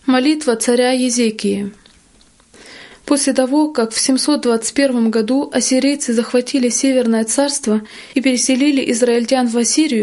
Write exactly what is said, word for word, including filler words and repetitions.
Молитва царя Езекии. После того, как в семьсот двадцать первом году ассирийцы захватили Северное царство и переселили израильтян в Ассирию,